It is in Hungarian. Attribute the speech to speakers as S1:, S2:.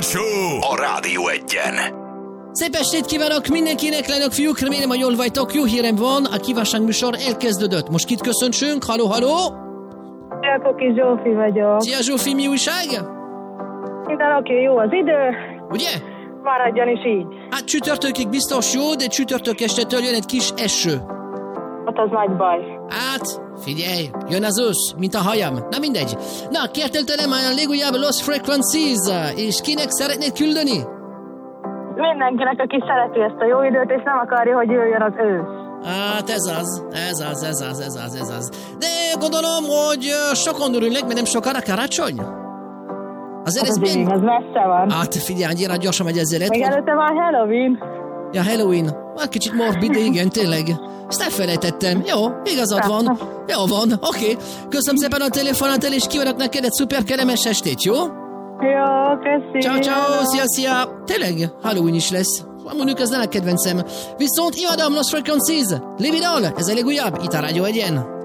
S1: Show a Rádió Egyen.
S2: Szép estét kívánok mindenkinek, lányok, fiúk, remélem, hogy jól vagytok. Jó hírem van, a kívánság műsor elkezdődött. Most kit köszöntsünk? Halló, halló!
S3: Koki Zsófi vagyok.
S2: Szia Zsófi, mi újság?
S3: Minden oké, jó az idő.
S2: Ugye?
S3: Maradjon is így.
S2: Hát csütörtökig biztos jó, de csütörtök estetől jön egy kis eső.
S3: Hát az nagy baj.
S2: Hát, figyelj, jön az ősz, mint a hajam. Na mindegy. Na, kértél tőlem a legújabb Lost Frequencies, és kinek szeretnéd küldeni?
S3: Mindenkinek, aki szereti ezt a jó időt, és nem akarja, hogy jöjjön az ősz.
S2: Hát ez az. De gondolom, hogy sokan örülnek, mert nem sokára karácsony. Azért
S3: Hát ez messze van.
S2: Hát figyelj, annyira gyorsan megy ezzel.
S3: Még előtte van Halloween.
S2: Ja, Halloween. Hát kicsit morbid, de igen, tényleg. Ezt elfelejtettem. Jó, igazad van. Jó van, oké. Köszönöm szépen a telefonát, és kívánok neked egy szuper kellemes estét, jó?
S3: Jó, köszi.
S2: Ciao, szia. Tényleg, Halloween is lesz. Mondjuk ez nem a kedvencem. Viszont imádom Lost Frequencies. Live it all, ez a legújabb, itt a Rádió Egyen.